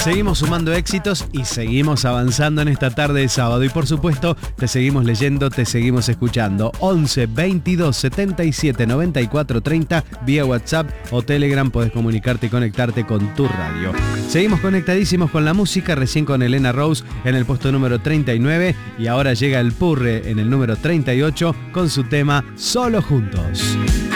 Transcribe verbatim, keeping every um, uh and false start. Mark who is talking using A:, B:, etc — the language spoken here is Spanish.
A: Seguimos sumando éxitos y seguimos avanzando en esta tarde de sábado. Y por supuesto, te seguimos leyendo, te seguimos escuchando. once, veintidós, setenta y siete, noventa y cuatro, treinta, vía WhatsApp o Telegram podés comunicarte y conectarte con tu radio. Seguimos conectadísimos con la música, recién con Elena Rose en el puesto número treinta y nueve. Y ahora llega el Purre en el número treinta y ocho con su tema Solo Juntos.